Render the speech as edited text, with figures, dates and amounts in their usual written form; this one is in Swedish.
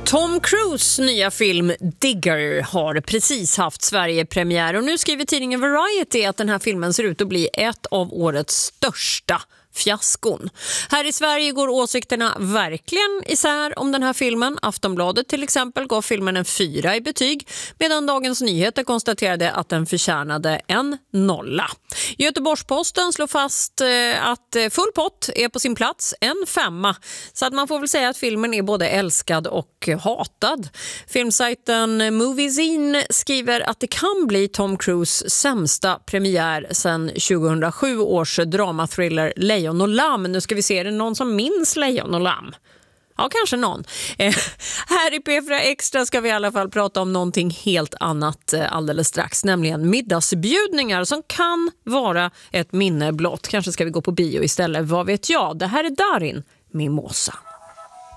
Tom Cruise nya film Digger har precis haft Sverige-premiär och nu skriver tidningen Variety att den här filmen ser ut att bli ett av årets största fiaskon. Här i Sverige går åsikterna verkligen isär om den här filmen. Aftonbladet till exempel gav filmen en 4 i betyg, medan Dagens Nyheter konstaterade att den förtjänade en 0. Göteborgs-Posten slår fast att full pott är på sin plats, en 5. Så att man får väl säga att filmen är både älskad och hatad. Filmsajten Moviezine skriver att det kan bli Tom Cruise sämsta premiär sedan 2007 års dramathriller Lejon och lamm. Nu ska vi se, är det någon som minns Lejon och lamm? Ja, kanske någon. Här i P4 Extra ska vi i alla fall prata om någonting helt annat alldeles strax, nämligen middagsbjudningar som kan vara ett minne blott. Kanske ska vi gå på bio istället, vad vet jag. Det här är Darin Mimosa.